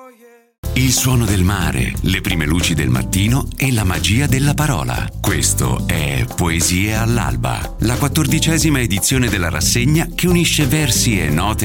Il suono del mare, le prime luci del mattino e la magia della parola. Questo è Poesie all'alba, la 14ª edizione della rassegna che unisce versi e note